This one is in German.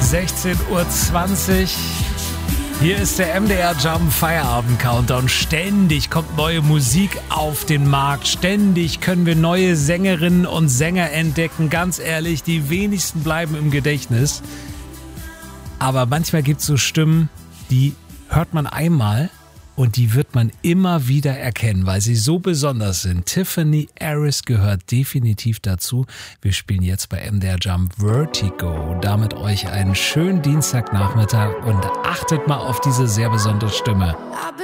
16:20 Uhr. Hier ist der MDR Jump Feierabend Countdown. Ständig kommt neue Musik auf den Markt. Ständig können wir neue Sängerinnen und Sänger entdecken. Ganz ehrlich, die wenigsten bleiben im Gedächtnis. Aber manchmal gibt es so Stimmen, die hört man einmal und die wird man immer wieder erkennen, weil sie so besonders sind. Tiffany Harris gehört definitiv dazu. Wir spielen jetzt bei MDR Jump Vertigo. Damit euch einen schönen Dienstagnachmittag und achtet mal auf diese sehr besondere Stimme.